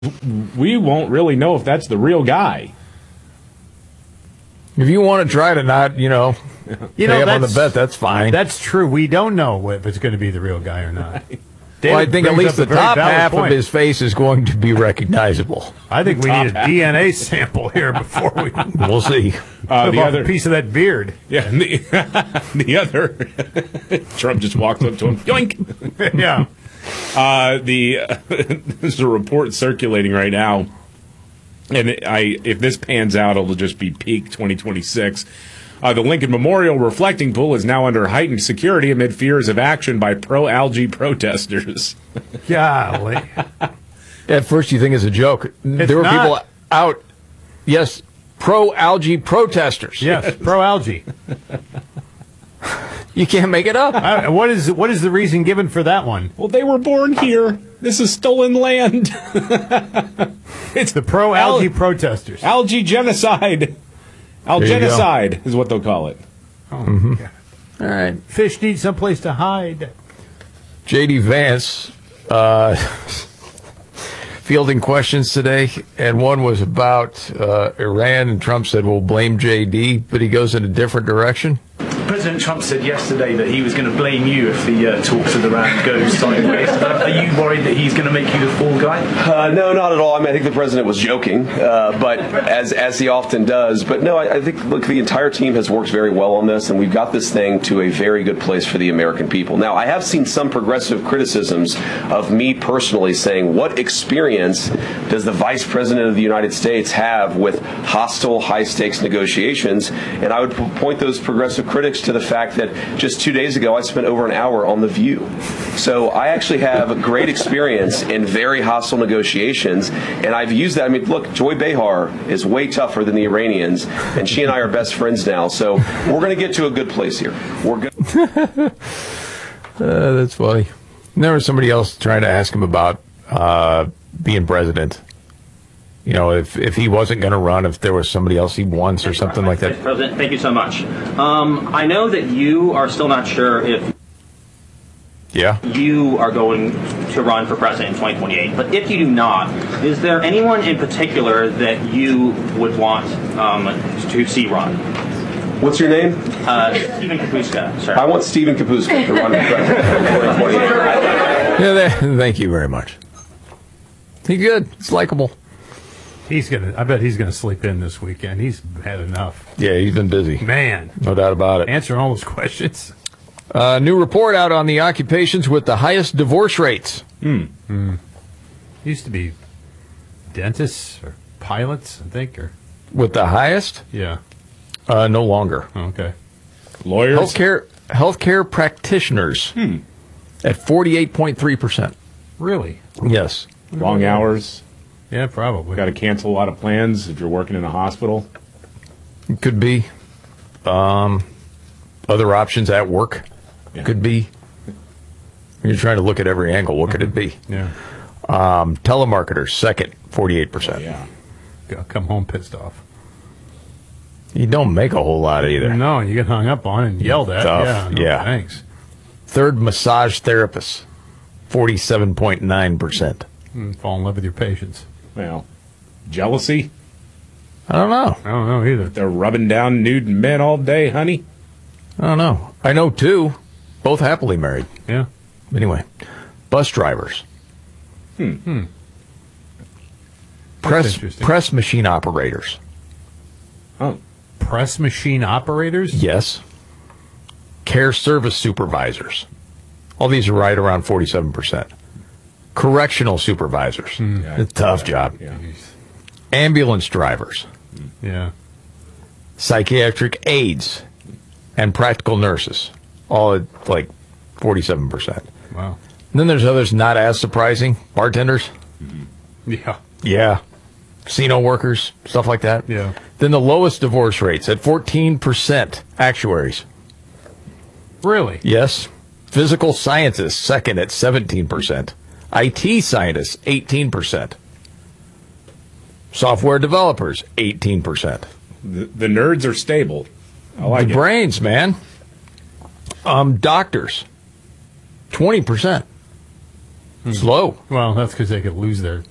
we won't really know if that's the real guy. If you want to try to not, pay up on the bet, that's fine. That's true. We don't know if it's going to be the real guy or not. Well, I think at least the top half of his face is going to be recognizable. I think we need a DNA sample here before we. We'll see. The other piece of that beard. Yeah, the other. Trump just walked up to him. Yoink. Yeah. There's a report circulating right now, and if this pans out, it'll just be peak 2026. The Lincoln Memorial reflecting pool is now under heightened security amid fears of action by pro-algae protesters. Golly. At first you think it's a joke. There were people out, yes, pro-algae protesters. Yes, pro-algae. You can't make it up. What is the reason given for that one? Well, they were born here. This is stolen land. It's the pro-algae protesters. Algae genocide. Algenocide is what they'll call it. Oh, mm-hmm. All right. Fish need someplace to hide. J.D. Vance fielding questions today, and one was about Iran, and Trump said, we'll blame J.D., but he goes in a different direction. President Trump said yesterday that he was going to blame you if the talks with Iran go sideways. Are you worried that he's going to make you the fall guy? No, not at all. I mean, I think the president was joking, but as he often does. But no, I think, look, the entire team has worked very well on this, and we've got this thing to a very good place for the American people. Now, I have seen some progressive criticisms of me personally saying, what experience does the Vice President of the United States have with hostile, high-stakes negotiations? And I would point those progressive critics to the fact that just 2 days ago I spent over an hour on The View. So I actually have great experience in very hostile negotiations, and I've used that. I mean, look, Joy Behar is way tougher than the Iranians, and she and I are best friends now. So we're going to get to a good place here. We're good. That's funny. And there was somebody else trying to ask him about being president. You know, if he wasn't going to run, if there was somebody else he wants or something like that. President, thank you so much. I know that you are still not sure if you are going to run for president in 2028, but if you do not, is there anyone in particular that you would want to see run? What's your name? Stephen Kapuska, sir. I want Stephen Kapuska to run for president in 2028. Thank you very much. He's good. It's likable. I bet he's gonna sleep in this weekend. He's had enough. Yeah, he's been busy. Man. No doubt about it. Answering all those questions. New report out on the occupations with the highest divorce rates. Used to be dentists or pilots, I think, or with the highest? Yeah. No longer. Oh, okay. Lawyers? Healthcare practitioners at 48.3%. Really? Yes. Long hours. Yeah, probably. Got to cancel a lot of plans if you're working in a hospital. It could be. Other options at work. Yeah. Could be. You're trying to look at every angle. What could it be? Yeah. Telemarketers, second, 48%. Yeah. Come home pissed off. You don't make a whole lot either. No, you get hung up on and yelled at. Tough. Yeah. Thanks. Third, massage therapists, 47.9%. Fall in love with your patients. Well, jealousy? I don't know. I don't know either. They're rubbing down nude men all day, honey. I don't know. I know two, both happily married. Yeah. Anyway, bus drivers. Press machine operators. Oh. Press machine operators? Yes. Care service supervisors. All these are right around 47%. Correctional supervisors. A tough job. Yeah. Ambulance drivers. Yeah. Psychiatric aides and practical nurses. All at like 47%. Wow. And then there's others not as surprising. Bartenders. Yeah. Yeah. Casino workers. Stuff like that. Yeah. Then the lowest divorce rates at 14%. Actuaries. Really? Yes. Physical scientists, second at 17%. IT scientists, 18%. Software developers, 18%. The nerds are stable. I like the it. brains, man. Doctors, 20%. It's low. Well, that's because they could lose their